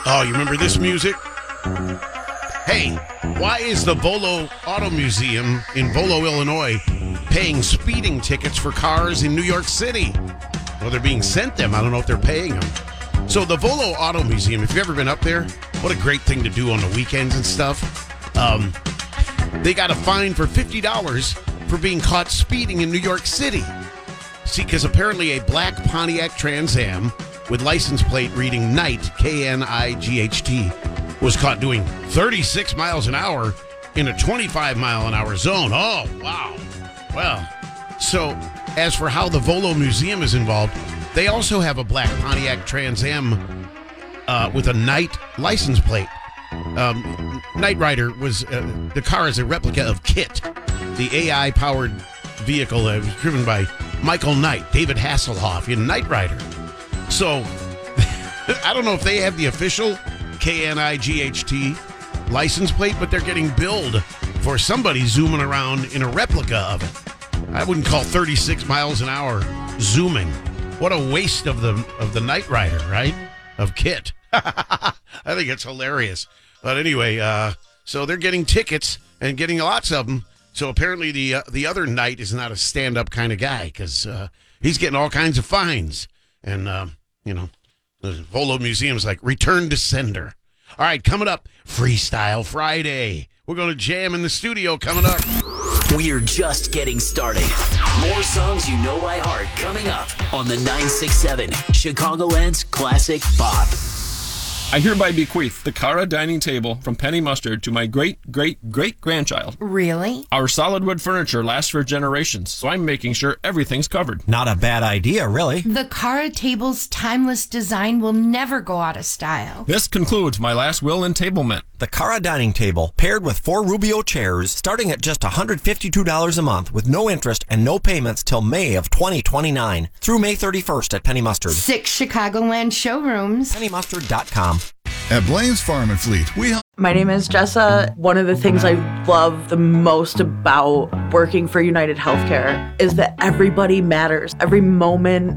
Oh, you remember this music? Hey, why is the Volo Auto Museum in Volo, Illinois, paying speeding tickets for cars in New York City? Well, they're being sent them. I don't know if they're paying them. So the Volo Auto Museum, if you've ever been up there, what a great thing to do on the weekends and stuff. They got a fine for $50 for being caught speeding in New York City. See, because apparently a black Pontiac Trans Am with license plate reading Knight, K-N-I-G-H-T, was caught doing 36 miles an hour in a 25-mile-an-hour zone. Oh, wow. Well, so as for how the Volo Museum is involved, they also have a black Pontiac Trans Am with a Knight license plate. Knight Rider was, the car is a replica of KITT, the AI-powered vehicle that was driven by Michael Knight, David Hasselhoff in Knight Rider. So, I don't know if they have the official K-N-I-G-H-T license plate, but they're getting billed for somebody zooming around in a replica of it. I wouldn't call 36 miles an hour zooming. What a waste of the Knight Rider, right? Of KITT. I think it's hilarious. But anyway, so they're getting tickets and getting lots of them. So apparently the other Knight is not a stand-up kind of guy because he's getting all kinds of fines. And, the Volo Museum's like, return to sender. All right, coming up, Freestyle Friday. We're going to jam in the studio coming up. We're just getting started. More songs you know by heart coming up on the 967 Chicagoland's Classic Pop. I hereby bequeath the Cara dining table from Penny Mustard to my great-great-great-grandchild. Really? Our solid wood furniture lasts for generations, so I'm making sure everything's covered. Not a bad idea, really. The Cara table's timeless design will never go out of style. This concludes my last will and tablement. The Cara dining table, paired with 4 Rubio chairs, starting at just $152 a month with no interest and no payments till May of 2029 through May 31st at Penny Mustard. 6 Chicagoland showrooms. PennyMustard.com. At Blaine's Farm and Fleet, we help. My name is Jessa. One of the things I love the most about working for United Healthcare is that everybody matters. Every moment